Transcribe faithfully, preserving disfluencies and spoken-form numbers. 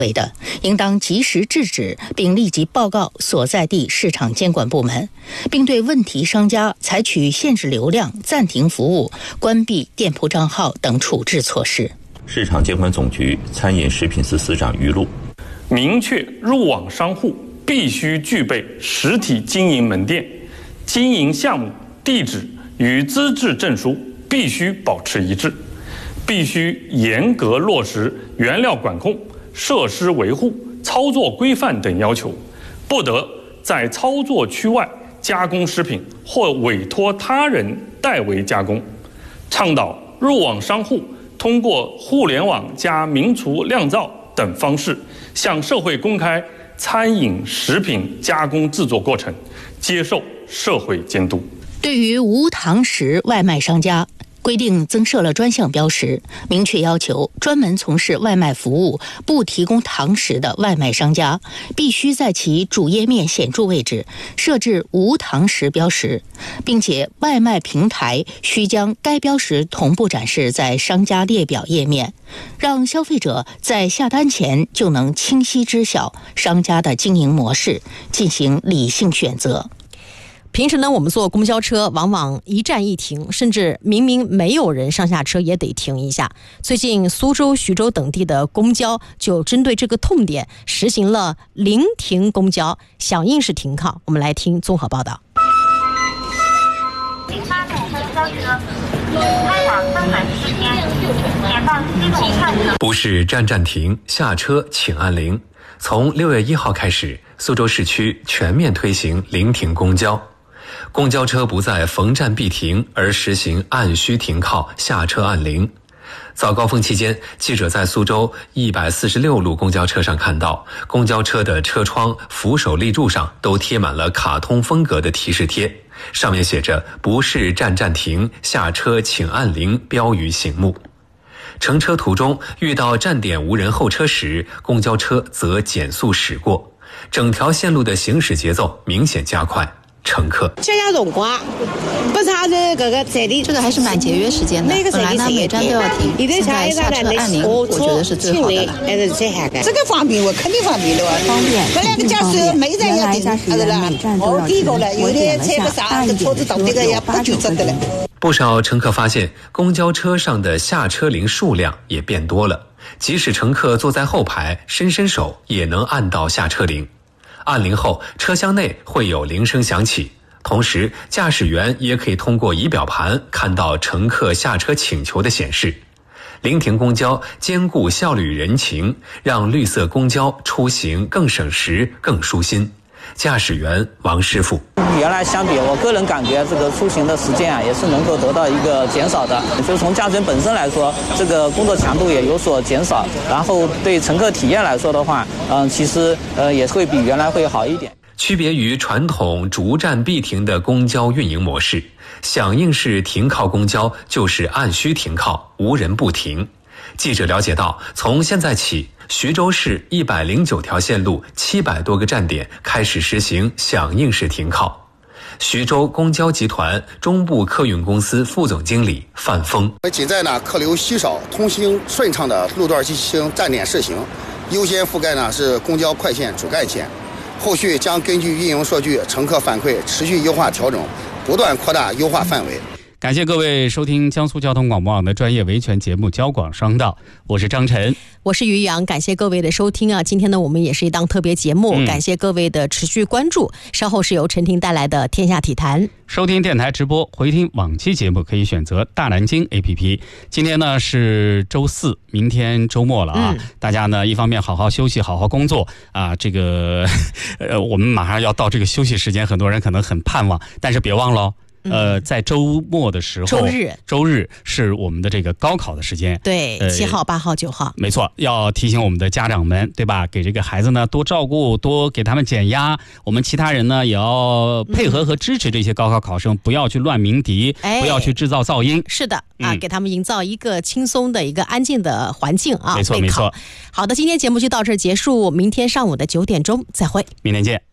为的，应当及时制止，并立即报告所在地市场监管部门，并对问题商家采取限制流量、暂停服务、关闭店铺账号等处置措施。 市场监管总局餐饮食品司司长于路明确入网商户必须具备实体经营门店，经营项目、地址与资质证书必须保持一致，必须严格落实原料管控、设施维护、操作规范等要求，不得在操作区外加工食品或委托他人代为加工。倡导入网商户通过互联网加民厨酿造等方式向社会公开餐饮食品加工制作过程，接受社会监督。 对于无堂食外卖商家，规定增设了专项标识，明确要求专门从事外卖服务不提供堂食的外卖商家必须在其主页面显著位置设置无堂食标识，并且外卖平台需将该标识同步展示在商家列表页面，让消费者在下单前就能清晰知晓商家的经营模式，进行理性选择。 平时呢，我们坐公交车往往一站一停，甚至明明没有人上下车也得停一下。最近苏州、徐州等地的公交就针对这个痛点实行了临停公交，响应式停靠。我们来听综合报道。 零八路公交车开往登门时间，前方机动快车。 不是站站停，下车请按铃。从六月一号开始，苏州市区全面推行临停公交。公交车不再逢站必停，而实行按需停靠，下车按铃。早高峰期间，记者在苏州一百四十六路公交车上看到，公交车的车窗、扶手立柱上都贴满了卡通风格的提示贴，上面写着“不是站站停，下车请按铃”标语醒目。乘车途中遇到站点无人候车时，公交车则减速驶过，整条线路的行驶节奏明显加快。乘客节约辰光，不差这个个站里， 这个还是蛮节约时间的。本来呢每站都要停，现在下车按铃，我觉得是最好的了。 这个方便，我肯定方便的。方便。本来驾驶每站要停，是的啦。我第一个了，有的踩不上，这车子到这个也不就走的了。 不少乘客发现，公交车上的下车铃数量也变多了，即使乘客坐在后排，伸伸手也能按到下车铃。按铃后，车厢内会有铃声响起，同时驾驶员也可以通过仪表盘看到乘客下车请求的显示。临停公交兼顾效率与人情，让绿色公交出行更省时、更舒心。驾驶员王师傅， 原来相比，我个人感觉这个出行的时间啊，也是能够得到一个减少的。就从驾驶员本身来说，这个工作强度也有所减少。然后对乘客体验来说的话，嗯，其实呃也会比原来会好一点。 区别于传统逐站必停的公交运营模式，响应式停靠公交就是按需停靠，无人不停。记者了解到，从现在起，徐州市一百零九条线路七百多个站点开始实行响应式停靠。徐州公交集团中部客运公司副总经理范峰， 仅在呢客流稀少、通行顺畅的路段进行站点试行，优先覆盖呢是公交快线主干线，后续将根据运营数据、乘客反馈持续优化调整，不断扩大优化范围。 感谢各位收听江苏交通广播网的专业维权节目《交广双道》，我是张晨， 我是于洋。感谢各位的收听啊！今天呢，我们也是一档特别节目，嗯、感谢各位的持续关注。稍后是由陈婷带来的《天下体坛》。 收听电台直播、回听往期节目，可以选择大南京 A P P。今天呢是周四，明天周末了啊！嗯、大家呢一方面好好休息，好好工作啊。这个呃，我们马上要到这个休息时间，很多人可能很盼望，但是别忘了。呃，在周末的时候， 周日， 周日是我们的这个高考的时间， 对，七号、八号、九号， 没错，要提醒我们的家长们，对吧？给这个孩子呢多照顾，多给他们减压。我们其他人呢也要配合和支持这些高考考生，嗯、不要去乱鸣笛，哎、不要去制造噪音。 是的，啊，嗯、给他们营造一个轻松的一个安静的环境啊。 没错，没错。 好的，今天节目就到这儿结束，明天上午的九点钟再会， 明天见。